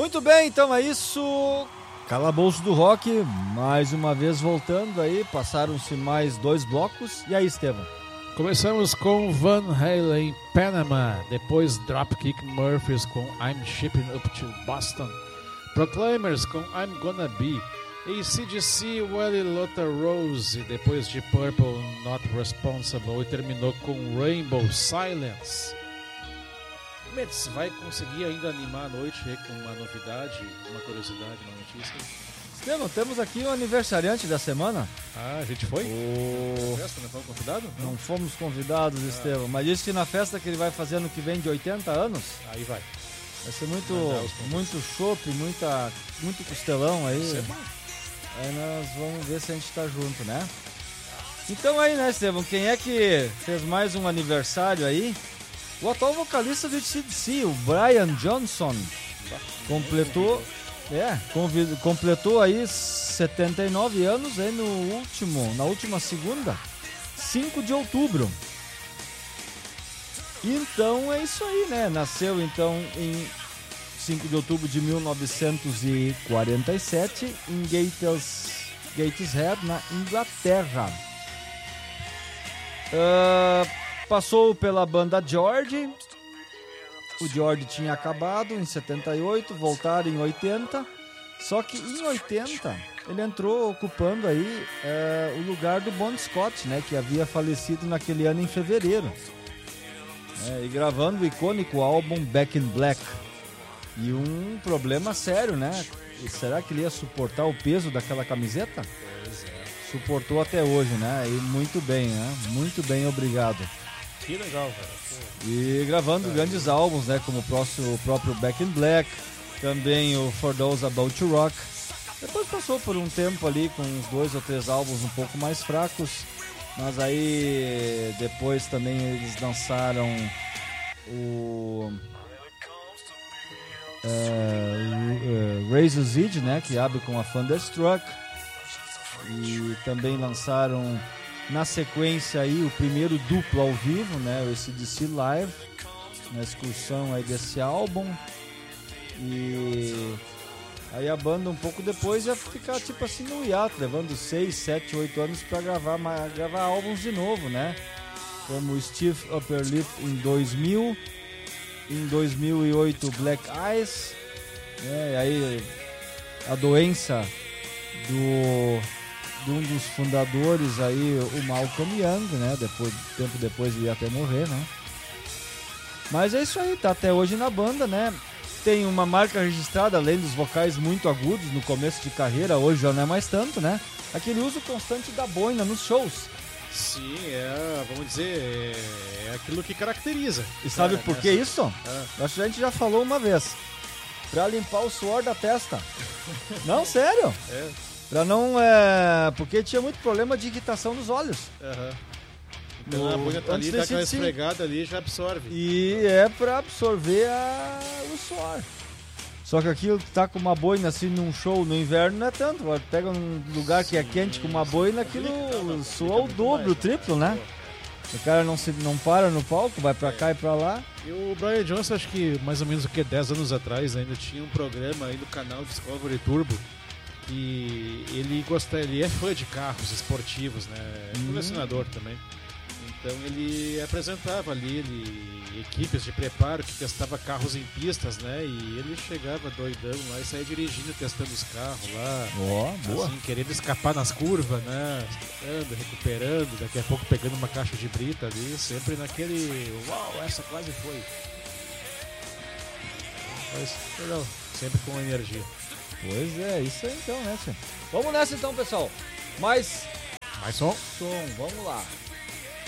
Muito bem, então é isso. Calabouço do Rock, mais uma vez voltando aí. Passaram-se mais 2 blocos. E aí, Estevam? Começamos com Van Halen, Panama. Depois Dropkick Murphys com I'm Shipping Up to Boston. Proclaimers com I'm Gonna Be. AC/DC, Welly Lotta Rose. Depois de Purple, Not Responsible. E terminou com Rainbow Silence. Mendes, vai conseguir ainda animar a noite aí com uma novidade, uma curiosidade, uma notícia? Estevam, temos aqui o aniversariante da semana. Ah, a gente foi? Festa, não fomos convidados? Não fomos convidados, Estevam, mas disse que na festa que ele vai fazer ano que vem de 80 anos, Aí vai. vai ser muito chopp, muito costelão aí. Isso é bom. Aí nós vamos ver se a gente tá junto, né? Então aí, né, Estevam, quem é que fez mais um aniversário aí? O atual vocalista do AC/DC, o Brian Johnson, completou aí 79 anos aí na última segunda, 5 de outubro. Então é isso aí, né? Nasceu então em 5 de outubro de 1947 em Gateshead, na Inglaterra. Passou pela banda George. O George tinha acabado em 78, voltaram em 80. Só que em 80 ele entrou ocupando aí o lugar do Bon Scott, né, que havia falecido naquele ano em fevereiro. E gravando o icônico álbum Back in Black. E um problema sério, né? Será que ele ia suportar o peso daquela camiseta? Pois é. Suportou até hoje, né? E muito bem, né? Muito bem, obrigado. Que legal, cara. E gravando grandes álbuns, né? Como o próprio Back in Black, também o For Those About to Rock. Depois passou por um tempo ali com uns 2 ou 3 álbuns um pouco mais fracos, mas aí depois também eles lançaram o Razor's Edge, né? Que abre com a Thunderstruck. E também lançaram na sequência aí o primeiro duplo ao vivo, né, o AC/DC Live, na excursão aí desse álbum. E aí a banda um pouco depois ia ficar tipo assim no hiato, levando 6, 7, 8 anos para gravar álbuns de novo, né, como o Stiff Upper Lip em 2000, em 2008 Black Eyes, né, e aí a doença de um dos fundadores aí, o Malcolm Young, né? Tempo depois ele ia até morrer, né? Mas é isso aí, tá até hoje na banda, né? Tem uma marca registrada, além dos vocais muito agudos no começo de carreira, hoje já não é mais tanto, né? Aquele uso constante da boina nos shows. Sim, vamos dizer, é aquilo que caracteriza. E sabe por que isso? Acho que a gente já falou uma vez. Pra limpar o suor da testa. Não, sério. Pra não. Porque tinha muito problema de irritação nos olhos. Então a boina tá ali, dá aquela esfregada ali e já absorve. E é pra absorver o suor. Só que aquilo que tá com uma boina assim num show no inverno não é tanto. Pega um lugar que é quente com uma boina, aquilo soa o dobro, o triplo, né? O cara não para no palco, vai pra cá e pra lá. E o Brian Johnson, acho que mais ou menos 10 anos atrás ainda tinha um programa aí no canal Discovery Turbo. E ele é fã de carros esportivos, né? É colecionador também. Então ele apresentava ali equipes de preparo que testava carros em pistas, né? E ele chegava doidão lá e saía dirigindo, testando os carros lá. Boa. Assim, querendo escapar nas curvas, né? Recuperando, daqui a pouco pegando uma caixa de brita ali, sempre naquele... Uau, essa quase foi. Mas legal, sempre com energia. Pois é, isso aí então, né, senhor? Vamos nessa então, pessoal. Mais som, vamos lá.